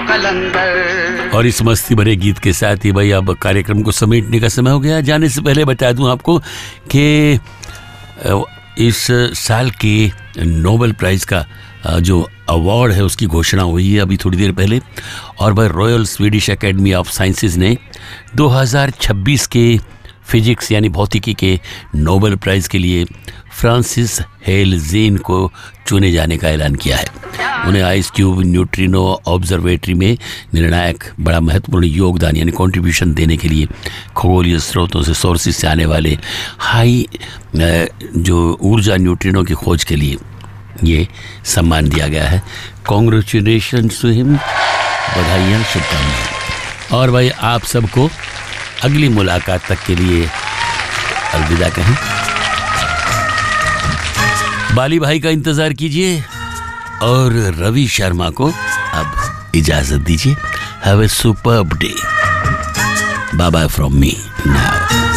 कलंदर। और इस मस्ती भरे गीत के साथ ही भाई अब कार्यक्रम को समेटने का समय हो गया। जाने से पहले बता दूं आपको कि इस साल के नोबेल प्राइज़ का जो अवार्ड है उसकी घोषणा हुई है अभी थोड़ी देर पहले। और भाई royal Swedish academy of sciences ने 2026 के फिजिक्स यानी भौतिकी के नोबेल प्राइज़ के लिए फ्रांसिस हेल ज़ेन को चुने जाने का ऐलान किया है। उन्हें आइस ट्यूब न्यूट्रिनो ऑब्जर्वेटरी में निर्णायक बड़ा महत्वपूर्ण योगदान यानी कंट्रीब्यूशन देने के लिए खगोलीय स्रोतों से सोर्सेज से आने वाले हाई जो ऊर्जा न्यूट्रिनो की खोज के लिए ये सम्मान दिया गया है। कॉन्ग्रेचुलेशंस टू हिम, बधाइयाँ, शुभकामनाएं। और भाई आप सबको अगली मुलाकात तक के लिए अलविदा कहें। बाली भाई का इंतजार कीजिए और रवि शर्मा को अब इजाजत दीजिए। Have a superb day. Bye bye from me now.